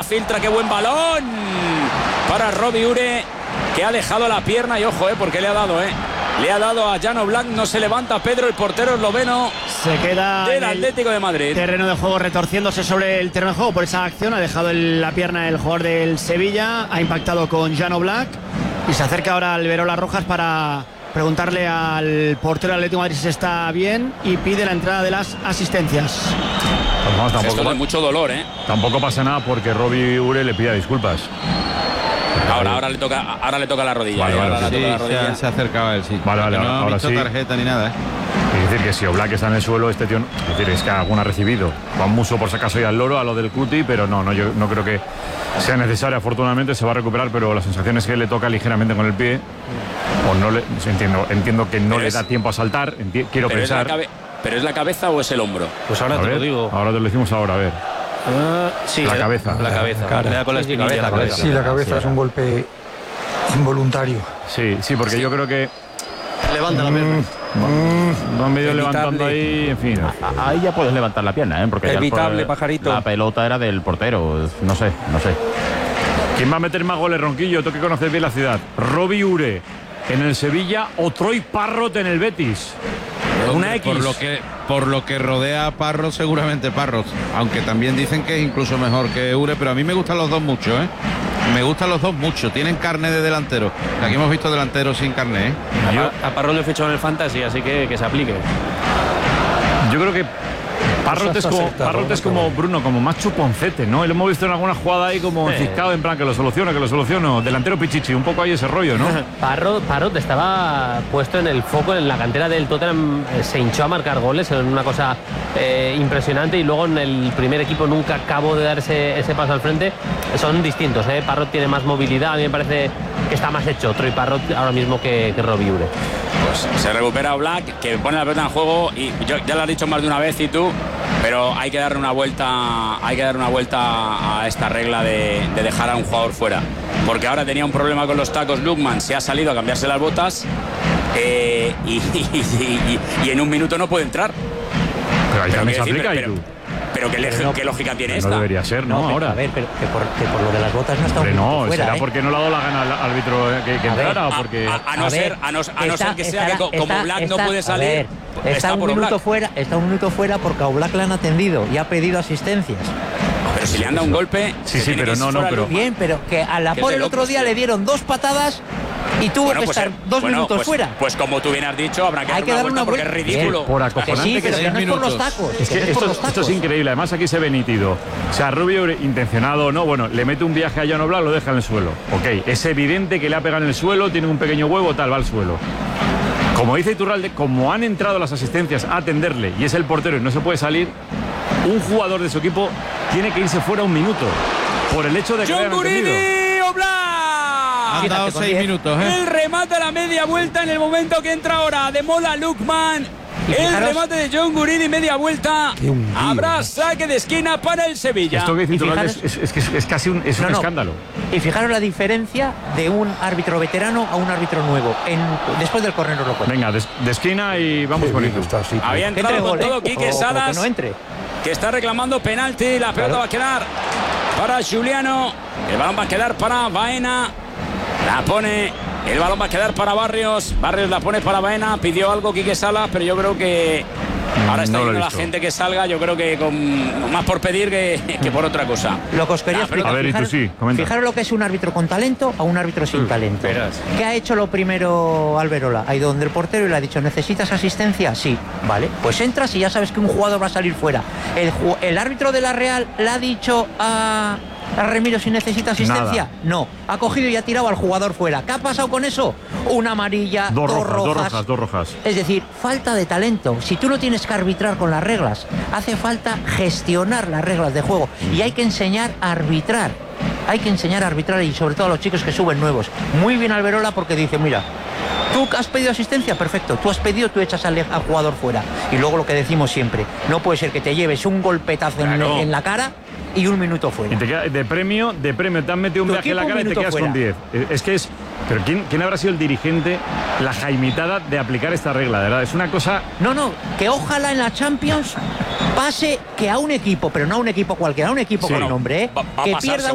filtra, qué buen balón para Robbie Ure, que ha dejado la pierna y ojo, porque le ha dado, le ha dado a Jan Oblak, no se levanta Pedro, el portero esloveno. Se queda del Atlético de Madrid. Terreno de juego, retorciéndose sobre el terreno de juego por esa acción. Ha dejado la pierna el jugador del Sevilla, ha impactado con Jan Oblak y se acerca ahora Alberola Rojas para preguntarle al portero del Atlético de Madrid si está bien y pide la entrada de las asistencias. Pues vamos, Esto de mucho dolor, Tampoco pasa nada porque Robbie Ure le pida disculpas. Ahora le toca la rodilla. Vale, se ha acercado a él, sí. Vale, no ha ahora visto sí. tarjeta ni nada, Es decir, que si Oblak está en el suelo, este tío, es decir, es que alguna ha recibido. Juan Musso por si acaso y al loro, a lo del Cuti, pero yo no creo que sea necesario. Afortunadamente se va a recuperar, pero la sensación es que le toca ligeramente con el pie. O no le, entiendo que no le da tiempo a saltar, quiero pensar. ¿Pero es la cabeza o es el hombro? Pues ahora te lo digo. Ahora te lo decimos ahora, a ver. Sí, la cabeza. La cabeza. Le da con la espinilla. Sí, la cabeza es un golpe involuntario. Sí, porque yo creo que levanta la pierna. Va medio levantando ahí, en fin. Ahí ya puedes levantar la pierna, porque evitable, pajarito. La pelota era del portero, no sé. ¿Quién va a meter más goles, Ronquillo? Tú que conoces bien la ciudad. ¿Robbie Ure en el Sevilla o Troy Parrott en el Betis? Una X. Por lo que rodea a Parrott, seguramente Parrott. Aunque también dicen que es incluso mejor que Ure, pero a mí me gustan los dos mucho, Me gustan los dos mucho. Tienen carne de delantero. Aquí hemos visto delanteros sin carne, A Parrott le he fichado en el Fantasy, así que se aplique. Yo creo que Parrott es como Bruno, como más chuponcete, ¿no? Lo hemos visto en alguna jugada ahí como enciscado, en plan que lo soluciono. Delantero pichichi, un poco ahí ese rollo, ¿no? Parrott estaba puesto en el foco en la cantera del Tottenham, se hinchó a marcar goles, en una cosa impresionante, y luego en el primer equipo nunca acabó de dar ese paso al frente. Son distintos, Parrott tiene más movilidad, a mí me parece que está más hecho Troy Parrott ahora mismo que Robbie Ure. Pues se recupera Oblak, que pone la pelota en juego, y ya lo has dicho más de una vez y tú, pero hay que darle una vuelta a esta regla de dejar a un jugador fuera, porque ahora tenía un problema con los tacos Lukman, se ha salido a cambiarse las botas y en un minuto no puede entrar. Pero ahí también se aplica y tú. Pero qué lógica tiene esta. No debería ser, ¿no? Ahora. A ver, pero que por lo de las botas no está un no, fuera, será porque no le ha dado la gana al árbitro que entrara, o porque a no ser que sea que como Oblak no puede salir. Está un minuto fuera porque a Oblak le han atendido y ha pedido asistencias. Pero si le han dado un golpe. Sí, pero pero bien, pero que a la por el otro día le dieron 2 patadas y tuvo que estar 2 minutos fuera. Pues como tú bien has dicho, habrá que dar una vuelta porque es ridículo. Por acojonante sí, pero que no es por los tacos. Es que esto es increíble. Además aquí se ve nítido. O sea, Rubio, intencionado o no, bueno, le mete un viaje a Jan Oblak, lo deja en el suelo. Ok, es evidente que le ha pegado en el suelo, tiene un pequeño huevo, tal, va al suelo. Como dice Iturralde, como han entrado las asistencias a atenderle y es el portero y no se puede salir, un jugador de su equipo tiene que irse fuera un minuto por el hecho de que John Guridi, Oblak. Han dado 6 minutos, El remate a la media vuelta en el momento que entra ahora de Mola Lukman. El remate de John Guridi, media vuelta. Habrá saque de esquina para el Sevilla. Esto que dice Iturralde es casi un escándalo. Y fijaros la diferencia de un árbitro veterano a un árbitro nuevo. Después del córner lo cuento. Venga, de esquina y vamos con esto. Había entrado con todo Quique Salas, que está reclamando penalti. La pelota va a quedar para Giuliano. El balón va a quedar para Baena. La pone. El balón va a quedar para Barrios. Barrios la pone para Baena. Pidió algo Quique Salas, pero yo creo que ahora está diciendo la gente que salga. Yo creo que más por pedir que por otra cosa. Lo que os quería explicar. A ver, y tú sí, comenta. Fijaros lo que es un árbitro con talento a un árbitro sin talento. ¿Qué ha hecho lo primero Alberola? Ha ido donde el portero y le ha dicho: ¿necesitas asistencia? Sí. Vale, pues entras y ya sabes que un jugador va a salir fuera. El árbitro de la Real le ha dicho a Remiro si necesita asistencia. Nada. No, ha cogido y ha tirado al jugador fuera. ¿Qué ha pasado con eso? Una amarilla, dos rojas. Es decir, falta de talento. Si tú no tienes que arbitrar con las reglas, hace falta gestionar las reglas de juego y hay que enseñar a arbitrar. Hay que enseñar a arbitrar y sobre todo a los chicos que suben nuevos. Muy bien Alberola porque dice: mira, tú has pedido asistencia, perfecto. Tú has pedido, tú echas al jugador fuera. Y luego lo que decimos siempre: no puede ser que te lleves un golpetazo en la cara y un minuto fuera. Y te queda de premio te han metido un viaje en la cara y te quedas fuera con 10. Pero ¿quién habrá sido el dirigente, la jaimitada de aplicar esta regla? De verdad, es una cosa. No, que ojalá en la Champions pase que a un equipo, pero no a un equipo cualquiera, a un equipo con nombre, que pierda